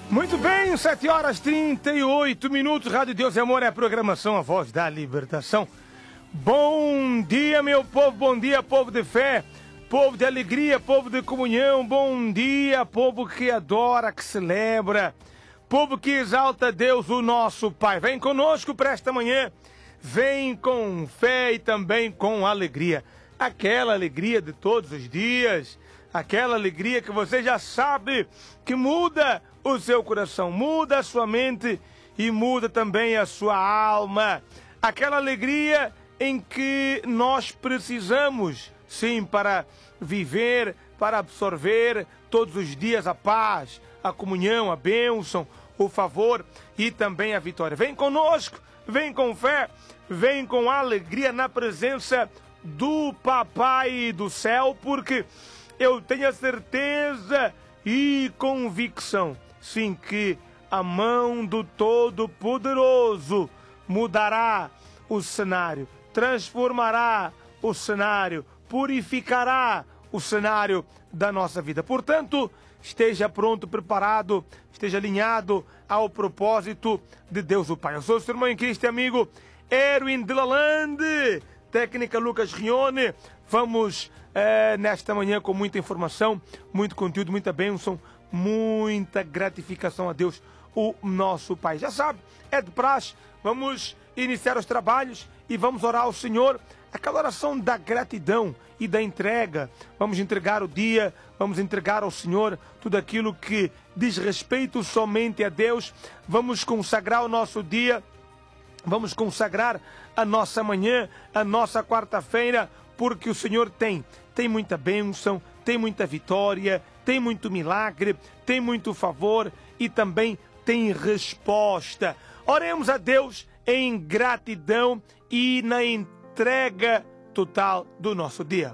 Muito bem, 7h38. Rádio Deus e Amor é a programação A Voz da Libertação. Bom dia, meu povo, bom dia, povo de fé, povo de alegria, povo de comunhão. Bom dia, povo que adora, que celebra, povo que exalta Deus, o nosso Pai. Vem conosco para esta manhã, vem com fé e também com alegria. Aquela alegria de todos os dias, aquela alegria que você já sabe que muda o seu coração, muda a sua mente e muda também a sua alma. Aquela alegria em que nós precisamos, sim, para viver, para absorver todos os dias a paz, a comunhão, a bênção, o favor e também a vitória. Vem conosco, vem com fé, vem com alegria na presença do Papai do Céu, porque eu tenho a certeza e convicção, sim, que a mão do Todo-Poderoso mudará o cenário, transformará o cenário, purificará o cenário da nossa vida. Portanto, esteja pronto, preparado, esteja alinhado ao propósito de Deus o Pai. Eu sou o seu irmão em Cristo e amigo Erwin de Lalande, técnica Lucas Rione. Vamos nesta manhã com muita informação, muito conteúdo, muita bênção, muita gratificação a Deus, o nosso Pai. Já sabe, é de praxe, vamos iniciar os trabalhos e vamos orar ao Senhor, aquela oração da gratidão e da entrega. Vamos entregar o dia, vamos entregar ao Senhor tudo aquilo que diz respeito somente a Deus. Vamos consagrar o nosso dia, vamos consagrar a nossa manhã, a nossa quarta-feira, porque o Senhor tem muita bênção, tem muita vitória, tem muito milagre, tem muito favor e também tem resposta. Oremos a Deus em gratidão e na entrega total do nosso dia.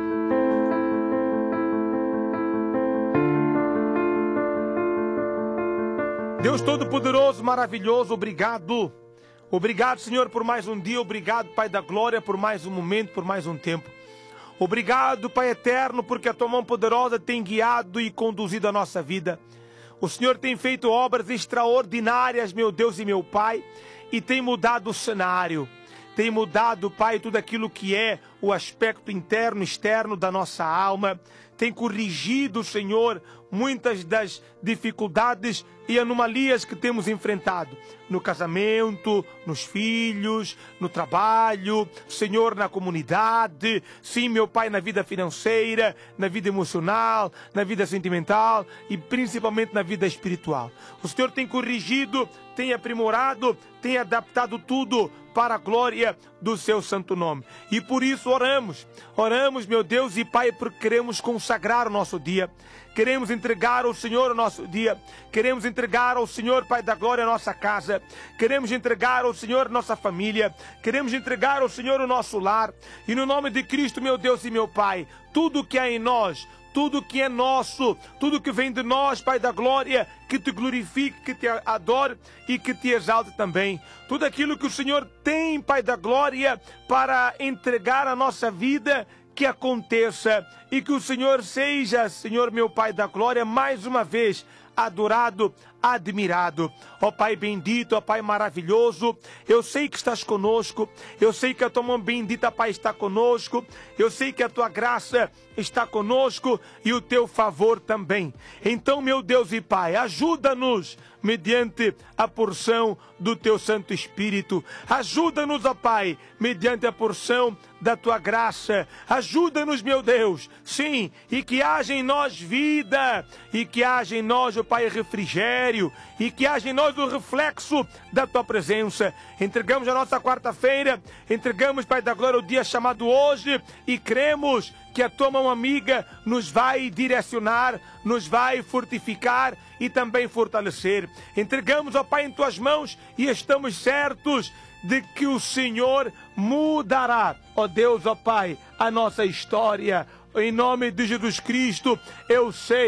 Deus Todo-Poderoso, maravilhoso, obrigado. Obrigado, Senhor, por mais um dia. Obrigado, Pai da Glória, por mais um momento, por mais um tempo. Obrigado, Pai eterno, porque a Tua mão poderosa tem guiado e conduzido a nossa vida. O Senhor tem feito obras extraordinárias, meu Deus e meu Pai, e tem mudado o cenário. Tem mudado, Pai, tudo aquilo que é o aspecto interno e externo da nossa alma. Tem corrigido, Senhor, muitas das dificuldades e anomalias que temos enfrentado no casamento, nos filhos, no trabalho, Senhor, na comunidade, sim, meu Pai, na vida financeira, na vida emocional, na vida sentimental e principalmente na vida espiritual. O Senhor tem corrigido, tem aprimorado, tem adaptado tudo para a glória do seu santo nome. E por isso oramos, meu Deus e Pai, porque queremos consagrar o nosso dia, queremos entregar ao Senhor o nosso dia, queremos entregar ao Senhor, Pai da glória, a nossa casa, queremos entregar ao Senhor nossa família, queremos entregar ao Senhor o nosso lar, e no nome de Cristo, meu Deus e meu Pai, tudo que há em nós, tudo que é nosso, tudo que vem de nós, Pai da glória, que te glorifique, que te adore e que te exalte também. Tudo aquilo que o Senhor tem, Pai da glória, para entregar a nossa vida, que aconteça e que o Senhor seja, Senhor meu Pai da glória, mais uma vez adorado, admirado. Ó Pai bendito, ó Pai maravilhoso, eu sei que estás conosco, eu sei que a tua mão bendita, Pai, está conosco, eu sei que a tua graça está conosco e o teu favor também. Então, meu Deus e Pai, ajuda-nos mediante a porção do teu Santo Espírito. Ajuda-nos, ó Pai, mediante a porção da tua graça. Ajuda-nos, meu Deus, sim, e que haja em nós vida, e que haja em nós, ó Pai, refrigério, e que haja em nós o reflexo da tua presença. Entregamos a nossa quarta-feira, entregamos, Pai da glória, o dia chamado hoje, e cremos que a tua mão amiga nos vai direcionar, nos vai fortificar e também fortalecer. Entregamos, ó Pai, em tuas mãos e estamos certos de que o Senhor mudará, ó Deus, ó Pai, a nossa história. Em nome de Jesus Cristo, eu sei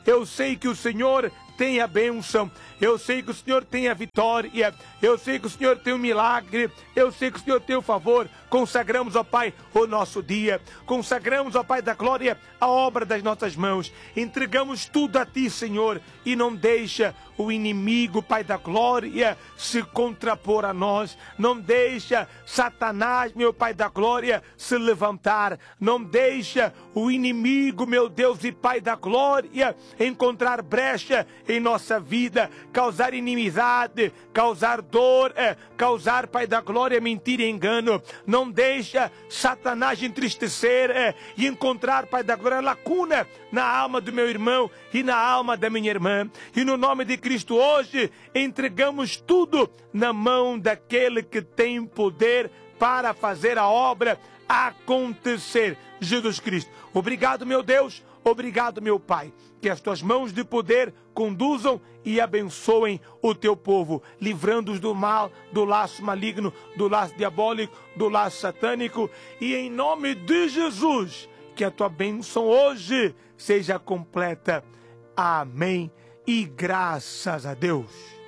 Eu sei que o Senhor tem a bênção, eu sei que o Senhor tem a vitória, eu sei que o Senhor tem o milagre, eu sei que o Senhor tem o favor. Consagramos, ó Pai, o nosso dia, consagramos, ó Pai da glória, a obra das nossas mãos, entregamos tudo a Ti, Senhor, e não deixa o inimigo, Pai da glória, se contrapor a nós, não deixa Satanás, meu Pai da glória, se levantar, não deixa o inimigo, meu Deus e Pai da glória, encontrar brecha em nossa vida, causar inimizade, causar dor, causar, Pai da glória, mentira e engano. Não deixa Satanás entristecer e encontrar, Pai da glória, lacuna na alma do meu irmão e na alma da minha irmã. E no nome de Cristo hoje entregamos tudo na mão daquele que tem poder para fazer a obra acontecer, Jesus Cristo. Obrigado, meu Deus, obrigado, meu Pai, que as tuas mãos de poder conduzam e abençoem o teu povo, livrando-os do mal, do laço maligno, do laço diabólico, do laço satânico, e em nome de Jesus, que a tua bênção hoje seja completa. Amém e graças a Deus.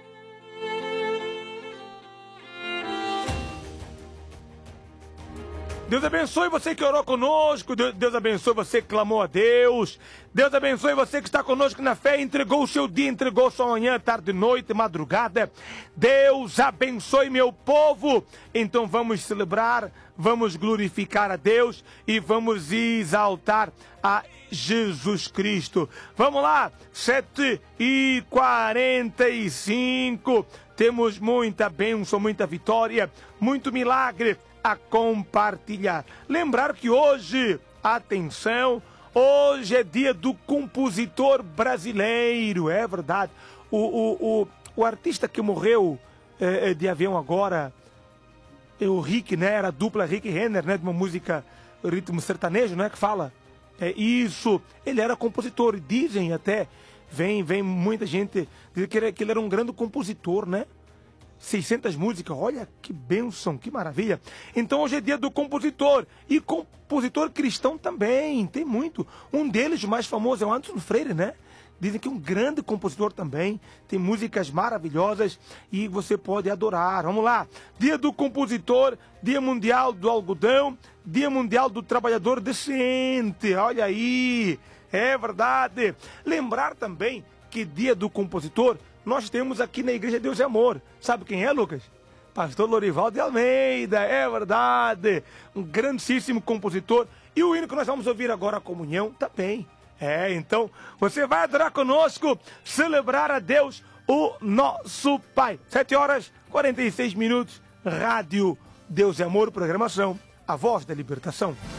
Deus abençoe você que orou conosco, Deus abençoe você que clamou a Deus, Deus abençoe você que está conosco na fé, entregou o seu dia, entregou sua manhã, tarde, noite, madrugada. Deus abençoe meu povo. Então vamos celebrar, vamos glorificar a Deus e vamos exaltar a Jesus Cristo. Vamos lá, 7h45, temos muita bênção, muita vitória, muito milagre a compartilhar. Lembrar que hoje, atenção, hoje é dia do compositor brasileiro, é verdade. O artista que morreu de avião agora, o Rick, né? Era a dupla Rick Renner, né? De uma música ritmo sertanejo, né? Que fala. É isso. Ele era compositor. Dizem até, vem muita gente dizer que ele era um grande compositor, né? 600 músicas, olha que bênção, que maravilha. Então hoje é dia do compositor, e compositor cristão também, tem muito. Um deles, o mais famoso, é o Anderson Freire, né? Dizem que é um grande compositor também, tem músicas maravilhosas e você pode adorar. Vamos lá, dia do compositor, dia mundial do algodão, dia mundial do trabalhador decente, olha aí, é verdade. Lembrar também que dia do compositor nós temos aqui na Igreja Deus é Amor. Sabe quem é, Lucas? Pastor Lorival de Almeida, é verdade. Um grandíssimo compositor. E o hino que nós vamos ouvir agora, a comunhão, também. Então, você vai adorar conosco, celebrar a Deus, o nosso Pai. 7h46, Rádio Deus é Amor, programação, a voz da libertação.